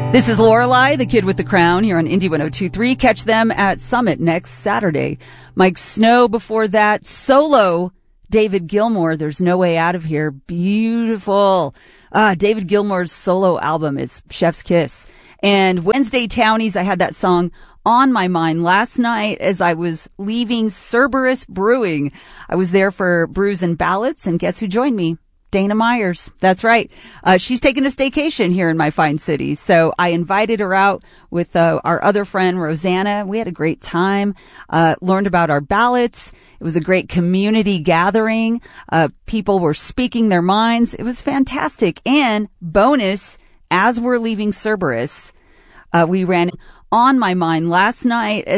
This is Lorelei, the kid with the crown, here on Indy 102.3. Catch them at Summit next Saturday. Mike Snow before that. Solo, David Gilmour, There's No Way Out of Here. Beautiful. David Gilmour's solo album is Chef's Kiss. And Wednesday Townies, I had that song on my mind last night as I was leaving Cerberus Brewing. I was there for Brews and Ballots, and guess who joined me? Dana Myers. That's right. She's taking a staycation here in my fine city. So I invited her out with our other friend, Rosanna. We had a great time, learned about our ballots. It was a great community gathering. People were speaking their minds. It was fantastic. And bonus, as we're leaving Cerberus, we ran on my mind last night as